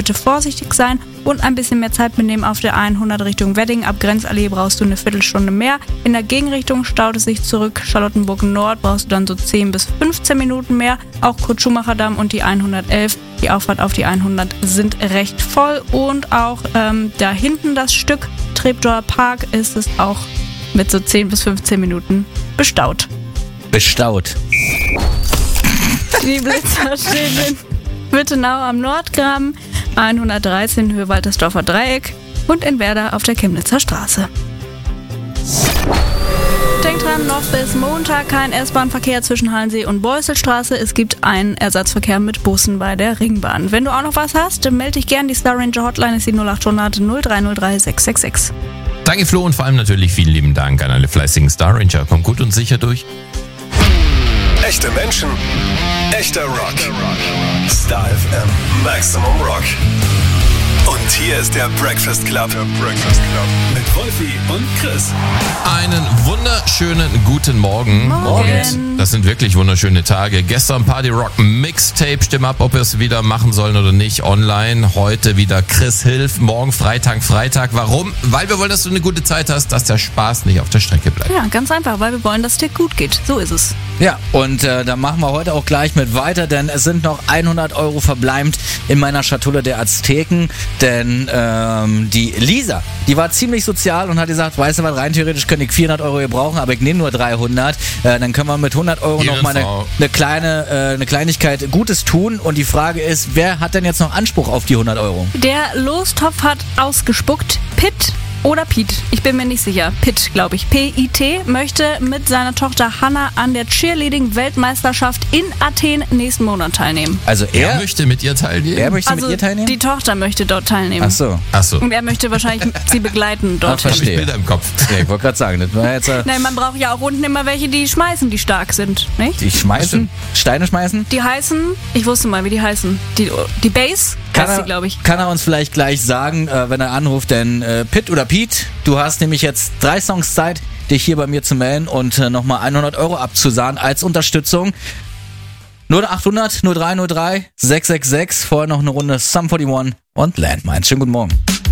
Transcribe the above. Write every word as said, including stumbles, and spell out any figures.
bitte vorsichtig sein und ein bisschen mehr Zeit mitnehmen auf der hundert Richtung Wedding. Ab Grenzallee brauchst du eine Viertelstunde mehr. In der Gegenrichtung staut es sich zurück. Charlottenburg Nord brauchst du dann so zehn bis fünfzehn Minuten mehr. Auch Kurt-Schumacher-Damm und die hundertelf, die Auffahrt auf die hundert, sind recht voll. Und auch ähm, da hinten das Stück Treptower Park ist es auch mit so zehn bis fünfzehn Minuten bestaut. Bestaut. Die Blitzer stehen in Wittenau am Nordgraben, hundertdreizehn Höhe Waltersdorfer Dreieck und in Werder auf der Chemnitzer Straße. Denkt dran, noch bis Montag kein S-Bahn-Verkehr zwischen Hallensee und Beusselstraße. Es gibt einen Ersatzverkehr mit Bussen bei der Ringbahn. Wenn du auch noch was hast, melde dich gern. Die Star Ranger Hotline ist die null acht hundert null drei null drei sechs sechs sechs. Danke Flo und vor allem natürlich vielen lieben Dank an alle fleißigen Star Ranger. Kommt gut und sicher durch. Echte Menschen, echter Rock. Star F M Maximum Rock. Und hier ist der Breakfast Club. Der Breakfast Club. Mit Wolfi und Chris. Einen wunderschönen guten Morgen. Morgen. Das sind wirklich wunderschöne Tage. Gestern Party Rock Mixtape. Stimm ab, ob wir es wieder machen sollen oder nicht. Online. Heute wieder Chris Hilf. Morgen Freitag, Freitag. Warum? Weil wir wollen, dass du eine gute Zeit hast, dass der Spaß nicht auf der Strecke bleibt. Ja, ganz einfach, weil wir wollen, dass es dir gut geht. So ist es. Ja, und äh, da machen wir heute auch gleich mit weiter, denn es sind noch hundert Euro verbleibend in meiner Schatulle der Azteken. Denn ähm, die Lisa, die war ziemlich sozial und hat gesagt, weißt du was, rein theoretisch könnte ich vierhundert Euro gebrauchen, aber ich nehme nur dreihundert. Äh, dann können wir mit hundert Euro Jede noch mal eine, Frau. eine kleine äh, eine Kleinigkeit Gutes tun. Und die Frage ist, wer hat denn jetzt noch Anspruch auf die hundert Euro? Der Lostopf hat ausgespuckt. Pitt oder Pete, ich bin mir nicht sicher. Pitt, glaube ich. P I T möchte mit seiner Tochter Hannah an der Cheerleading-Weltmeisterschaft in Athen nächsten Monat teilnehmen. Also Er er, möchte mit ihr teilnehmen. er möchte Also mit ihr teilnehmen? die Tochter möchte dort teilnehmen. Ach so. Achso, Und er möchte wahrscheinlich sie begleiten dort. Ach, habe ich verstehe. Bilder im Kopf. Ja, ich wollte gerade sagen, das war jetzt, äh, Nein, man braucht ja auch unten immer welche, die schmeißen, die stark sind, nicht? die schmeißen, Steine schmeißen. Die heißen, ich wusste mal, wie die heißen. Die, die Base Kann heißt er, sie, glaube ich. kann er uns vielleicht gleich sagen, äh, wenn er anruft, denn äh, Pitt oder Pete, du hast nämlich jetzt drei Songs Zeit, dich hier bei mir zu melden und äh, nochmal hundert Euro abzusahnen als Unterstützung. null acht hundert null drei null drei sechs sechs sechs, vorher noch eine Runde Sum einundvierzig und Landmines. Schönen guten Morgen.